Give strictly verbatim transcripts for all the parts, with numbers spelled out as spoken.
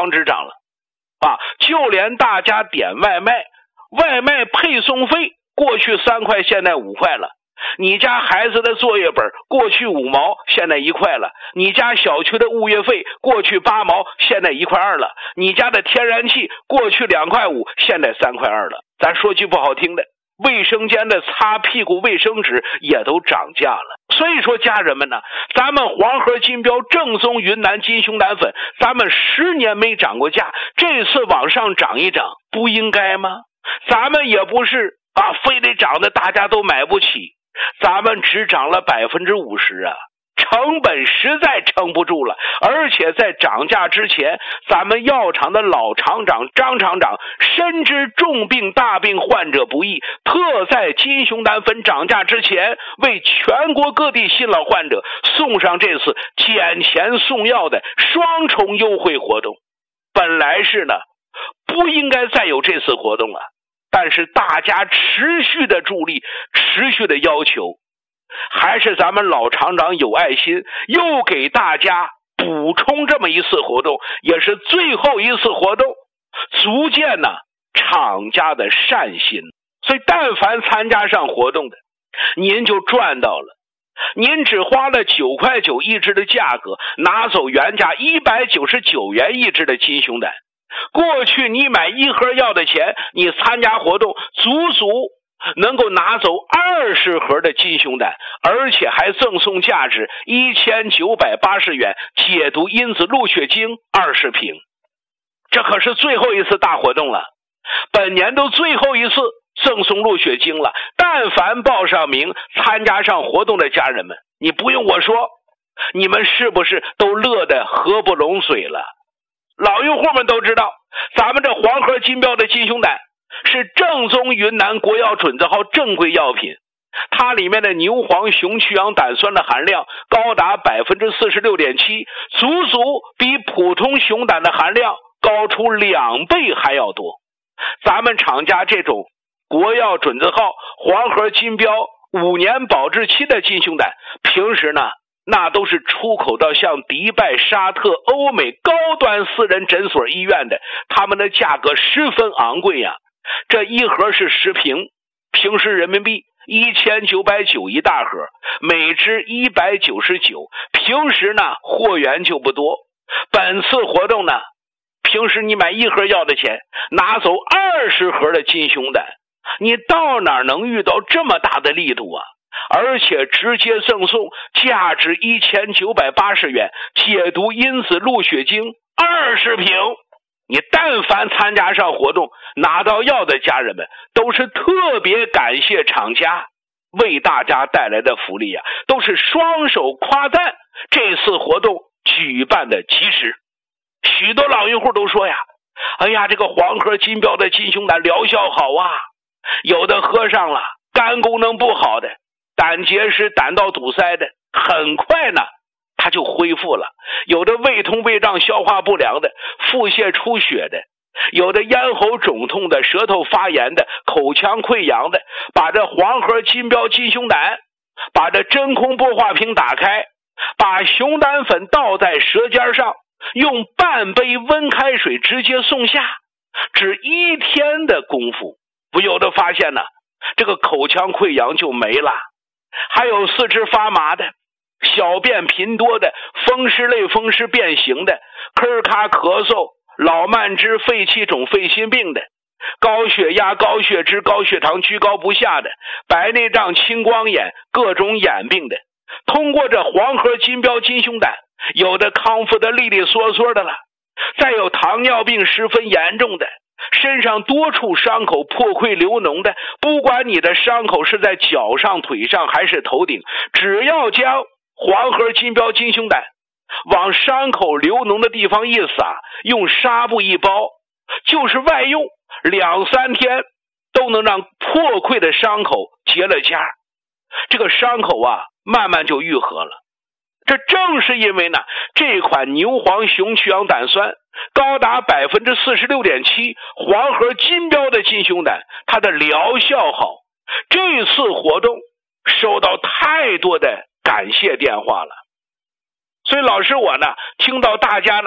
常之涨了啊！就连大家点外卖，外卖配送费过去三块，现在五块了。你家孩子的作业本过去五毛，现在一块了。你家小区的物业费过去八毛，现在一块二了。你家的天然气过去两块五，现在三块二了。咱说句不好听的，卫生间的擦屁股卫生纸也都涨价了。所以说家人们呢，咱们黄河金标正宗云南金熊胆粉，咱们十年没涨过价，这次往上涨一涨，不应该吗？咱们也不是啊，非得涨的大家都买不起，咱们只涨了百分之五十啊，成本实在撑不住了。而且在涨价之前，咱们药厂的老厂长张厂长深知重病大病患者不易，特在金熊胆粉涨价之前，为全国各地新老患者送上这次减钱送药的双重优惠活动。本来是呢，不应该再有这次活动了，但是大家持续的助力，持续的要求，还是咱们老厂长有爱心，又给大家补充这么一次活动，也是最后一次活动，足见呢厂家的善心。所以但凡参加上活动的，您就赚到了。您只花了九块九一支的价格，拿走原价一百九十九元一支的金熊胆。过去你买一盒药的钱，你参加活动足足能够拿走二十盒的金熊胆，而且还赠送价值一千九百八十元解毒因子鹿血精二十瓶。这可是最后一次大活动了，本年度最后一次赠送鹿血精了。但凡报上名参加上活动的家人们，你不用我说，你们是不是都乐得合不拢嘴了？老用户们都知道，咱们这黄河金标的金熊胆是正宗云南国药准字号正规药品，它里面的牛黄雄曲氧胆酸的含量高达 百分之四十六点七， 足足比普通熊胆的含量高出两倍还要多。咱们厂家这种国药准字号黄河金标五年保质期的金熊胆，平时呢那都是出口到像迪拜、沙特、欧美高端私人诊所医院的，他们的价格十分昂贵呀。这一盒是十瓶，平时人民币一千九百九一大盒，每支一百九十九，平时呢货源就不多。本次活动呢，平时你买一盒药的钱，拿走二十盒的金熊胆，你到哪能遇到这么大的力度啊？而且直接赠送价值一千九百八十元解毒因子鹿血精二十瓶。你但凡参加上活动拿到药的家人们，都是特别感谢厂家为大家带来的福利啊，都是双手夸赞这次活动举办的及时。许多老用户都说呀，哎呀，这个黄河金标的金熊胆疗效好啊，有的喝上了肝功能不好的，胆结石、胆道堵塞的，很快呢它就恢复了。有的胃痛、胃胀、消化不良的，腹泻出血的，有的咽喉肿痛的，舌头发炎的，口腔溃疡的，把这黄河金标金熊胆，把这真空玻化瓶打开，把熊胆粉倒在舌尖上，用半杯温开水直接送下，只一天的功夫，不有的发现呢，这个口腔溃疡就没了。还有四肢发麻的，小便频多的，风湿类风湿变形的，咳咔咳嗽，老慢支、肺气肿、肺心病的，高血压、高血脂、高血糖居高不下的，白内障、青光眼，各种眼病的，通过这黄河金标金熊胆，有的康复的利利索索的了。再有糖尿病十分严重的，身上多处伤口破溃流脓的，不管你的伤口是在脚上、腿上还是头顶，只要将黄河金标金熊胆往伤口流脓的地方一撒，用纱布一包，就是外用，两三天都能让破溃的伤口结了痂，这个伤口啊慢慢就愈合了。这正是因为呢，这款牛黄雄曲氧胆酸高达 百分之四十六点七 黄河金标的金熊胆，它的疗效好。这次活动收到太多的感谢电话了，所以老师我呢听到大家呢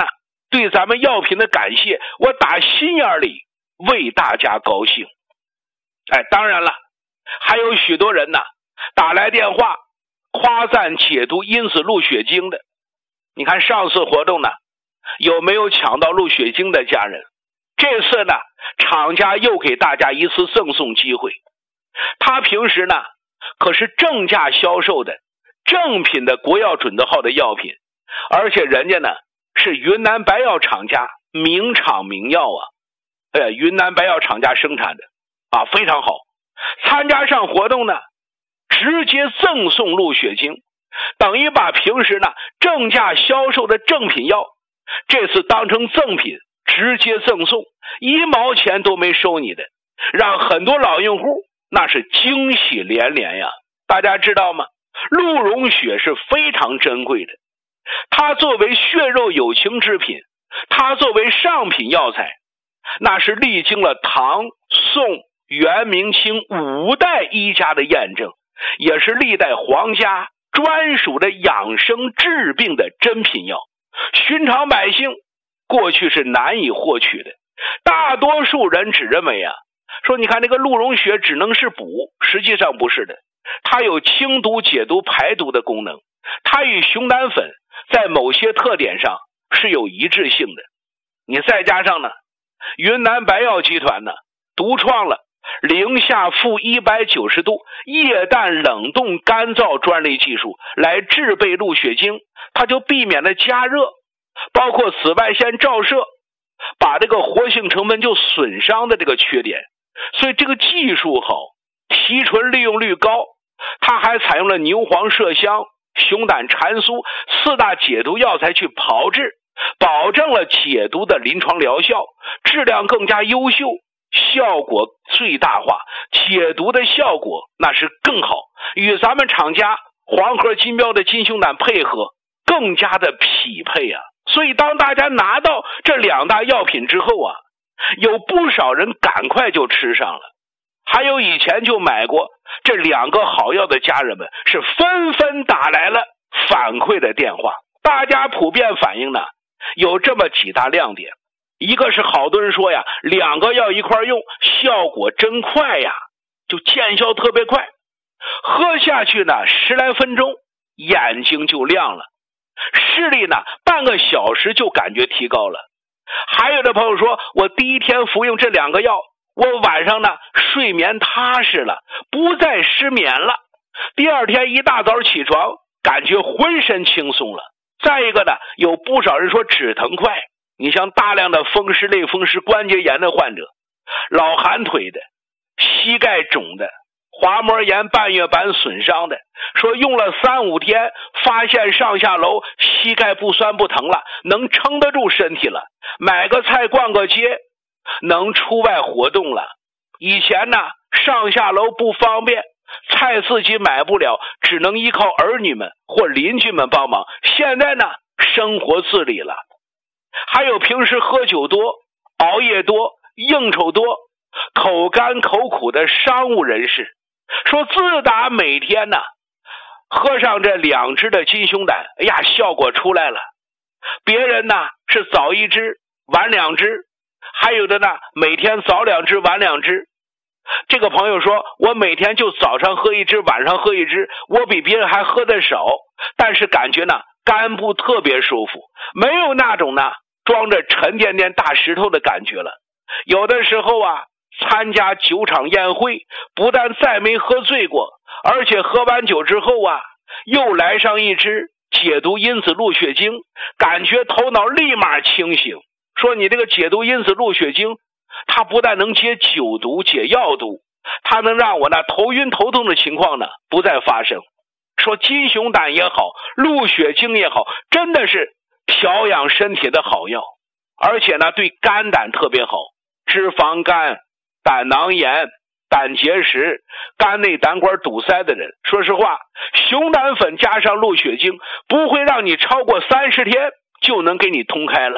对咱们药品的感谢，我打心眼里为大家高兴。哎，当然了，还有许多人呢打来电话夸赞解毒因子鹿血精的。你看上次活动呢，有没有抢到鹿血精的家人？这次呢，厂家又给大家一次赠送机会。他平时呢可是正价销售的正品的国药准字号的药品，而且人家呢是云南白药厂家名厂名药啊，哎，云南白药厂家生产的啊，非常好。参加上活动呢，直接赠送鹿血精，等于把平时呢正价销售的正品药，这次当成赠品直接赠送，一毛钱都没收你的，让很多老用户那是惊喜连连呀。大家知道吗？鹿茸血是非常珍贵的，它作为血肉有情之品，它作为上品药材，那是历经了唐、宋、元、明清五代医家的验证，也是历代皇家专属的养生治病的珍品药，寻常百姓过去是难以获取的。大多数人只认为啊，说你看那个鹿茸血只能是补，实际上不是的，它有清毒解毒排毒的功能，它与熊胆粉在某些特点上是有一致性的。你再加上呢，云南白药集团呢独创了零下负一百九十度液氮冷冻干燥专利技术来制备鹿血精，它就避免了加热，包括紫外线照射把这个活性成分就损伤的这个缺点。所以这个技术好，提纯利用率高，它还采用了牛黄麝香、熊胆蟾酥四大解毒药材去炮制，保证了解毒的临床疗效，质量更加优秀，效果最大化，解毒的效果那是更好，与咱们厂家黄河金标的金熊胆配合更加的匹配啊。所以当大家拿到这两大药品之后啊，有不少人赶快就吃上了，还有以前就买过这两个好药的家人们是纷纷打来了反馈的电话。大家普遍反映呢有这么几大亮点，一个是好多人说呀，两个药一块用效果真快呀，就见效特别快，喝下去呢十来分钟眼睛就亮了，视力呢半个小时就感觉提高了。还有的朋友说，我第一天服用这两个药，我晚上呢睡眠踏实了，不再失眠了，第二天一大早起床感觉浑身轻松了。再一个呢，有不少人说止疼快，你像大量的风湿类风湿关节炎的患者，老寒腿的，膝盖肿的，滑膜炎半月板损伤的，说用了三五天发现上下楼膝盖不酸不疼了，能撑得住身体了，买个菜逛个街能出外活动了。以前呢上下楼不方便，菜自己买不了，只能依靠儿女们或邻居们帮忙，现在呢生活自理了。还有平时喝酒多、熬夜多、应酬多、口干口苦的商务人士，说自打每天呢喝上这两支的金熊胆，哎呀效果出来了。别人呢是早一支晚两支，还有的呢每天早两支晚两支。这个朋友说，我每天就早上喝一支晚上喝一支，我比别人还喝得少，但是感觉呢肝部特别舒服，没有那种呢装着沉甸甸大石头的感觉了。有的时候啊参加酒场宴会，不但再没喝醉过，而且喝完酒之后啊又来上一支解毒因子鹿血精，感觉头脑立马清醒。说你这个解毒因子鹿血精，它不但能解酒毒解药毒，它能让我呢头晕头痛的情况呢不再发生。说金熊胆也好，鹿血精也好，真的是调养身体的好药，而且呢对肝胆特别好，脂肪肝、胆囊炎、胆结石、肝内胆管堵塞的人，说实话，熊胆粉加上鹿血精不会让你超过三十天就能给你通开了。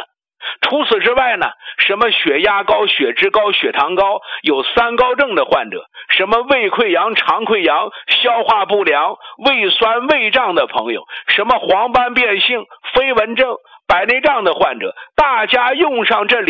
除此之外呢，什么血压高、血脂高、血糖高，有三高症的患者，什么胃溃疡、肠溃疡、消化不良、胃酸、胃胀的朋友，什么黄斑变性、飞蚊症、白内障的患者，大家用上这两